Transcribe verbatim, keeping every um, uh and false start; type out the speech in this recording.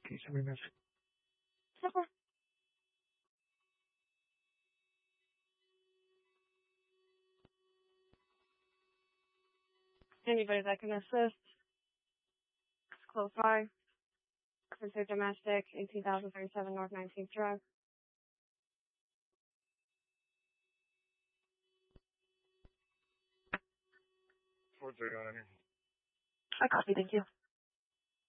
Okay, so we missed. Super. Anybody that can assist, close by. Consider domestic, eighteen thousand thirty-seven North nineteenth Drive. four thirty on here. I copy, thank you.